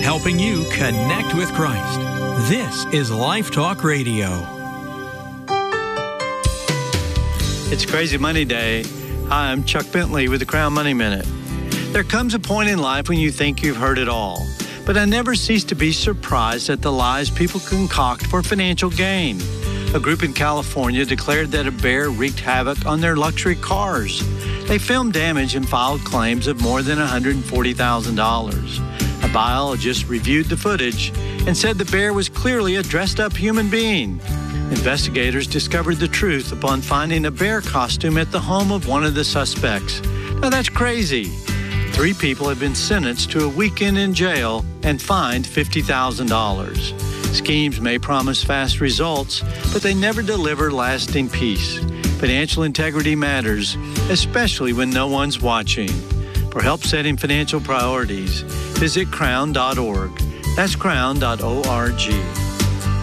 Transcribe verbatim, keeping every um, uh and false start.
helping you connect with Christ. This is Life Talk Radio. It's Crazy Money Day. Hi, I'm Chuck Bentley with the Crown Money Minute. There comes a point in life when you think you've heard it all, but I never cease to be surprised at the lies people concoct for financial gain. A group in California declared that a bear wreaked havoc on their luxury cars. They filmed damage and filed claims of more than one hundred forty thousand dollars. A biologist reviewed the footage and said the bear was clearly a dressed-up human being. Investigators discovered the truth upon finding a bear costume at the home of one of the suspects. Now that's crazy. Three people have been sentenced to a weekend in jail and fined fifty thousand dollars. Schemes may promise fast results, but they never deliver lasting peace. Financial integrity matters, especially when no one's watching. For help setting financial priorities, visit crown dot org. That's crown dot org.